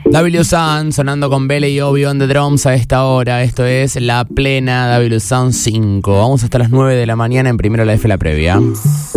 W Sun sonando con Bele y Obi on the drums a esta hora. Esto es la plena W Sun 5. Vamos hasta las 9 de la mañana en Primero la F, la previa.